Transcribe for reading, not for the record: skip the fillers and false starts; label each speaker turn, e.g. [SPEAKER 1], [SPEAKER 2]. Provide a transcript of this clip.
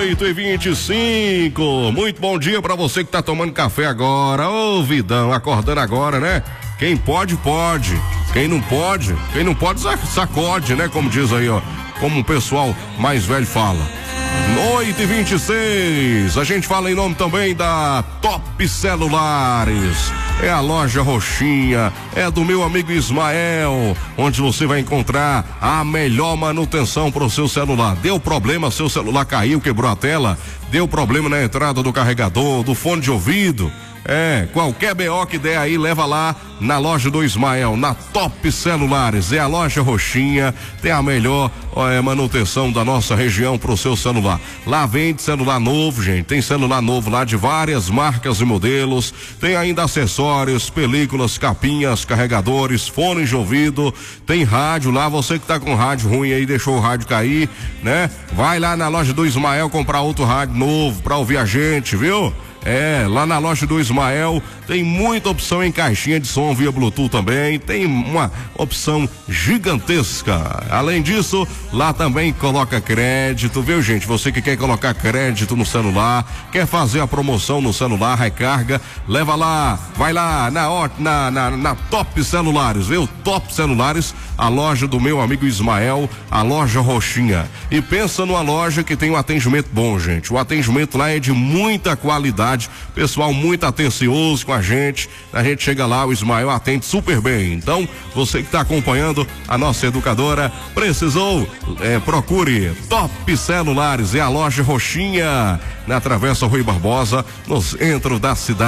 [SPEAKER 1] 8h25. Muito bom dia pra você que tá tomando café agora. Ô, vidão, acordando agora, né? Quem pode, pode. Quem não pode, sacode, né? Como diz aí, ó. Como o pessoal mais velho fala. 8h26. A gente fala em nome também da Top Celulares. É a loja Roxinha, é do meu amigo Ismael, onde você vai encontrar a melhor manutenção para o seu celular. Deu problema, seu celular caiu, quebrou a tela, deu problema na entrada do carregador, do fone de ouvido. Qualquer BO que der aí, leva lá na loja do Ismael, na Top Celulares. É a loja Roxinha, tem a melhor manutenção da nossa região pro seu celular. Lá vende celular novo, gente, tem celular novo lá de várias marcas e modelos, tem ainda acessórios, películas, capinhas, carregadores, fones de ouvido, tem rádio lá, você que tá com rádio ruim aí, deixou o rádio cair, né? Vai lá na loja do Ismael comprar outro rádio novo pra ouvir a gente, viu? Lá na loja do Ismael tem muita opção em caixinha de som via Bluetooth também, tem uma opção gigantesca. Além disso, lá também coloca crédito, viu, gente? Você que quer colocar crédito no celular, quer fazer a promoção no celular, recarga, leva lá, vai lá na Top Celulares, viu? Top Celulares, a loja do meu amigo Ismael, a loja Roxinha. E pensa numa loja que tem um atendimento bom, gente. O atendimento lá é de muita qualidade. Pessoal muito atencioso com a gente chega lá, o Ismael atende super bem. Então, você que está acompanhando a nossa educadora, precisou, procure Top Celulares, é a loja Roxinha, na Travessa Rui Barbosa, no centro da cidade.